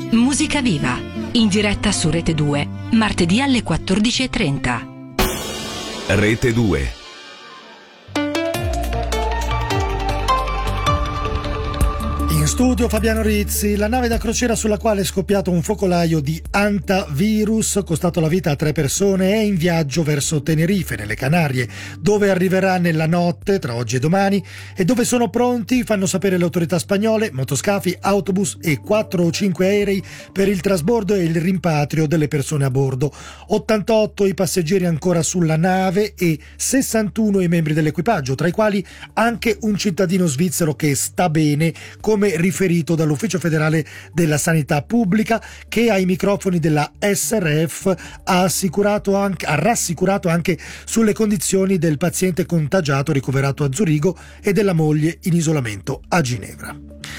Musica Viva, in diretta su Rete 2, martedì alle 14:30. Rete 2. In studio Fabiano Rizzi. La nave da crociera sulla quale è scoppiato un focolaio di hantavirus, costato la vita a 3 persone, è in viaggio verso Tenerife, nelle Canarie, dove arriverà nella notte tra oggi e domani, e dove sono pronti, fanno sapere le autorità spagnole, motoscafi, autobus e 4 o 5 aerei per il trasbordo e il rimpatrio delle persone a bordo. 88 i passeggeri ancora sulla nave e 61 i membri dell'equipaggio, tra i quali anche un cittadino svizzero che sta bene, come riferito dall'Ufficio federale della sanità pubblica, che ai microfoni della SRF ha rassicurato anche sulle condizioni del paziente contagiato ricoverato a Zurigo e della moglie in isolamento a Ginevra.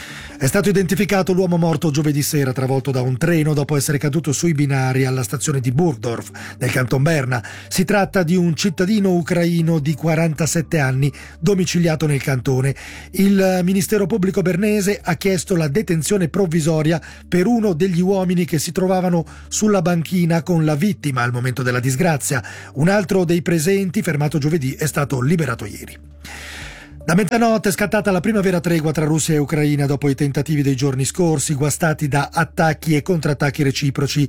È stato identificato l'uomo morto giovedì sera travolto da un treno dopo essere caduto sui binari alla stazione di Burgdorf, nel canton Berna. Si tratta di un cittadino ucraino di 47 anni, domiciliato nel cantone. Il Ministero Pubblico bernese ha chiesto la detenzione provvisoria per uno degli uomini che si trovavano sulla banchina con la vittima al momento della disgrazia. Un altro dei presenti, fermato giovedì, è stato liberato ieri. Da mezzanotte è scattata la prima vera tregua tra Russia e Ucraina dopo i tentativi dei giorni scorsi, guastati da attacchi e contrattacchi reciproci.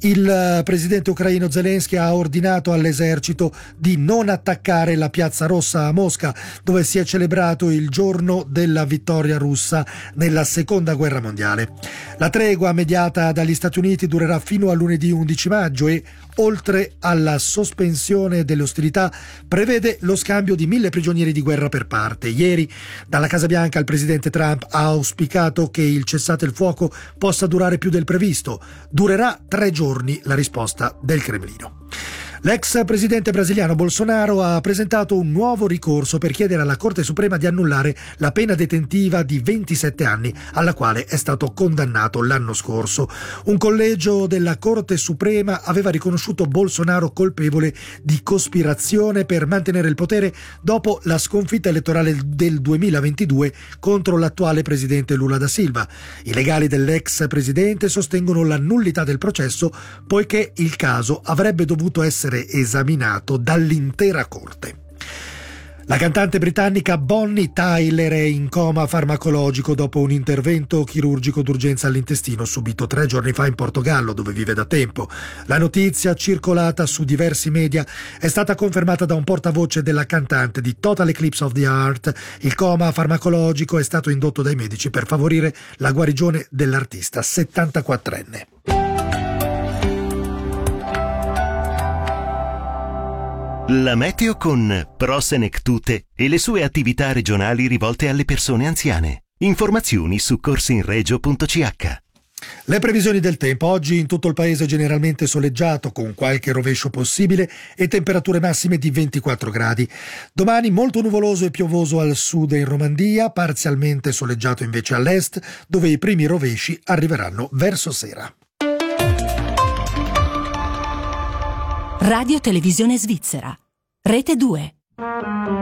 Il presidente ucraino Zelensky ha ordinato all'esercito di non attaccare la Piazza Rossa a Mosca, dove si è celebrato il giorno della vittoria russa nella Seconda Guerra Mondiale. La tregua mediata dagli Stati Uniti durerà fino a lunedì 11 maggio e, oltre alla sospensione delle ostilità, prevede lo scambio di 1.000 prigionieri di guerra per parte. Ieri, dalla Casa Bianca, il presidente Trump ha auspicato che il cessate il fuoco possa durare più del previsto. Durerà 3 giorni, la risposta del Cremlino. L'ex presidente brasiliano Bolsonaro ha presentato un nuovo ricorso per chiedere alla Corte Suprema di annullare la pena detentiva di 27 anni alla quale è stato condannato l'anno scorso. Un collegio della Corte Suprema aveva riconosciuto Bolsonaro colpevole di cospirazione per mantenere il potere dopo la sconfitta elettorale del 2022 contro l'attuale presidente Lula da Silva. I legali dell'ex presidente sostengono la nullità del processo poiché il caso avrebbe dovuto essere esaminato dall'intera corte. La cantante britannica Bonnie Tyler è in coma farmacologico dopo un intervento chirurgico d'urgenza all'intestino subito 3 giorni fa in Portogallo, dove vive da tempo. La notizia, circolata su diversi media, è stata confermata da un portavoce della cantante di Total Eclipse of the Heart. Il coma farmacologico è stato indotto dai medici per favorire la guarigione dell'artista 74enne. La meteo con Pro-Senectute e le sue attività regionali rivolte alle persone anziane. Informazioni su corsinregio.ch. Le previsioni del tempo. Oggi in tutto il paese generalmente soleggiato con qualche rovescio possibile e temperature massime di 24 gradi. Domani molto nuvoloso e piovoso al sud e in Romandia, parzialmente soleggiato invece all'est, dove i primi rovesci arriveranno verso sera. Radio Televisione Svizzera, Rete 2.